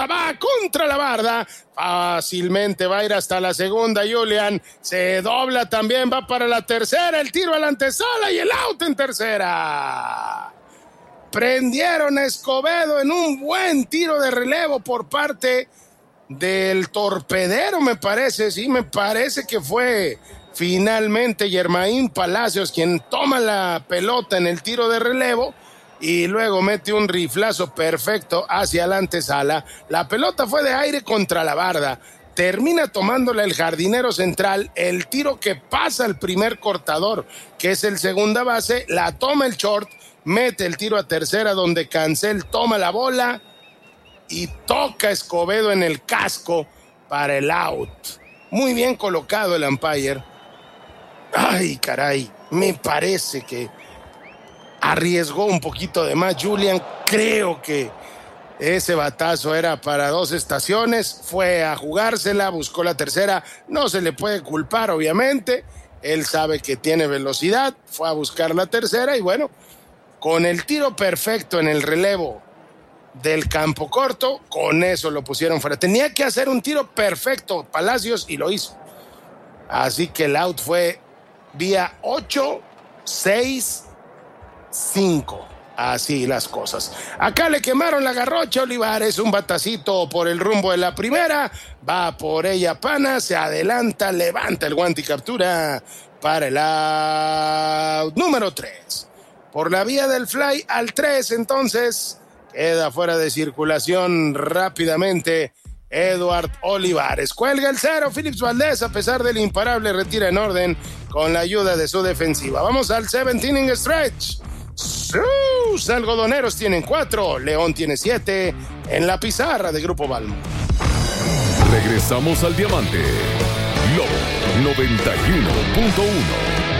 va contra la barda, fácilmente va a ir hasta la segunda. Julian se dobla también, va para la tercera, el tiro a la antesala y el out en tercera. Prendieron a Escobedo en un buen tiro de relevo por parte del torpedero, me parece que fue finalmente Yermaín Palacios quien toma la pelota en el tiro de relevo y luego mete un riflazo perfecto hacia la antesala. La pelota fue de aire contra la barda, termina tomándola el jardinero central, el tiro que pasa al primer cortador, que es el segunda base, la toma el short, mete el tiro a tercera donde Cancel toma la bola y toca a Escobedo en el casco para el out. Muy bien colocado el umpire. Ay, caray, me parece que arriesgó un poquito de más Julian. Creo que ese batazo era para 2 estaciones, fue a jugársela, buscó la tercera, no se le puede culpar obviamente, él sabe que tiene velocidad, fue a buscar la tercera y bueno, con el tiro perfecto en el relevo del campo corto, con eso lo pusieron fuera. Tenía que hacer un tiro perfecto Palacios y lo hizo. Así que el out fue vía 8-6-5. Así las cosas. Acá le quemaron la garrocha Olivares, un batacito por el rumbo de la primera, va por ella Pana, se adelanta, levanta el guante y captura para el out número 3. Por la vía del fly al 3, entonces queda fuera de circulación rápidamente Edward Olivares. Cuelga el 0, Phillips Valdez, a pesar del imparable, retira en orden con la ayuda de su defensiva. Vamos al 7th inning stretch. Sus algodoneros tienen 4, León tiene 7 en la pizarra de Grupo Balmo. Regresamos al Diamante. Lobo 91.1.